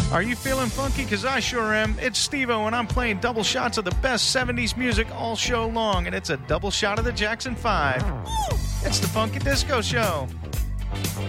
Are you feeling funky? Because I sure am. It's Steve-O, and I'm playing double shots of the best 70s music all show long, and it's a double shot of the Jackson 5. It's the Funky Disco Show.